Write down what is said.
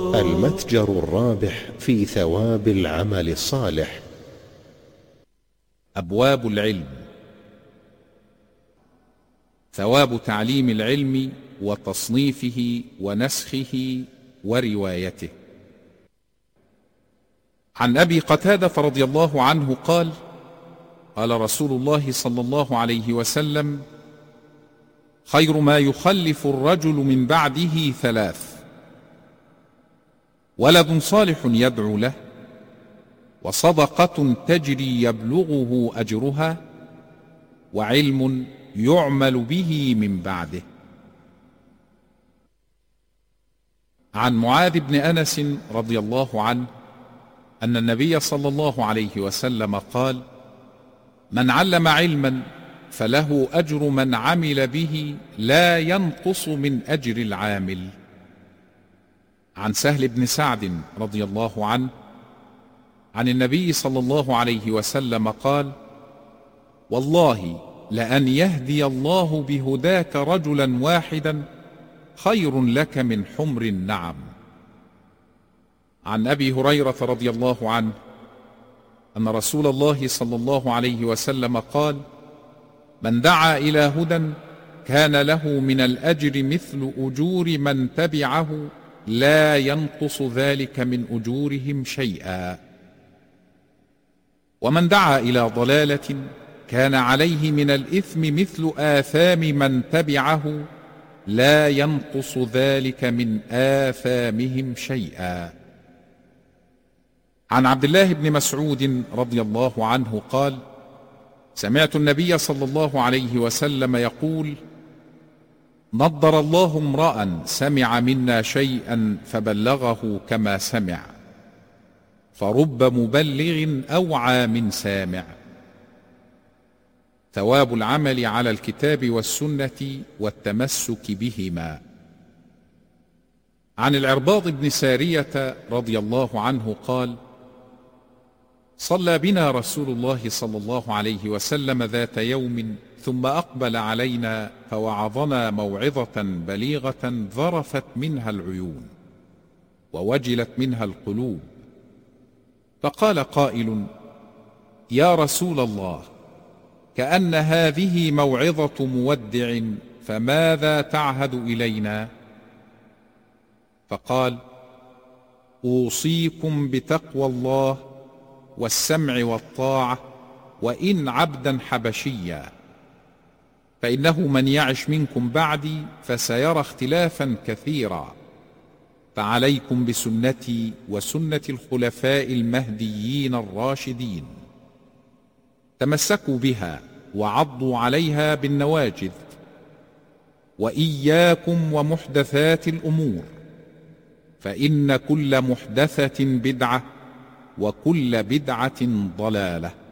المتجر الرابح في ثواب العمل الصالح. أبواب العلم. ثواب تعليم العلم وتصنيفه ونسخه وروايته. عن أبي قتادة رضي الله عنه قال: قال رسول الله صلى الله عليه وسلم: خير ما يخلف الرجل من بعده ثلاث: ولد صالح يدعو له، وصدقة تجري يبلغه أجرها، وعلم يعمل به من بعده. عن معاذ بن أنس رضي الله عنه أن النبي صلى الله عليه وسلم قال: من علم علما فله أجر من عمل به لا ينقص من أجر العامل. عن سهل بن سعد رضي الله عنه عن النبي صلى الله عليه وسلم قال: والله لأن يهدي الله بهداك رجلا واحدا خير لك من حمر النعم. عن أبي هريرة رضي الله عنه أن رسول الله صلى الله عليه وسلم قال: من دعا إلى هدى كان له من الأجر مثل أجور من تبعه لا ينقص ذلك من أجورهم شيئا، ومن دعا إلى ضلالة كان عليه من الإثم مثل آثام من تبعه لا ينقص ذلك من آثامهم شيئا. عن عبد الله بن مسعود رضي الله عنه قال: سمعت النبي صلى الله عليه وسلم يقول: نضر الله امرأ سمع منا شيئا فبلغه كما سمع، فرب مبلغ أوعى من سامع. ثواب العمل على الكتاب والسنة والتمسك بهما. عن العرباض بن سارية رضي الله عنه قال: صلى بنا رسول الله صلى الله عليه وسلم ذات يوم ثم أقبل علينا فوعظنا موعظة بليغة ذرفت منها العيون ووجلت منها القلوب، فقال قائل: يا رسول الله، كأن هذه موعظة مودع، فماذا تعهد إلينا؟ فقال: أوصيكم بتقوى الله والسمع والطاعة، وإن عبدا حبشيا، فإنه من يعش منكم بعدي فسيرى اختلافا كثيرا، فعليكم بسنتي وسنة الخلفاء المهديين الراشدين، تمسكوا بها وعضوا عليها بالنواجذ، وإياكم ومحدثات الأمور، فإن كل محدثة بدعة وكل بدعة ضلالة.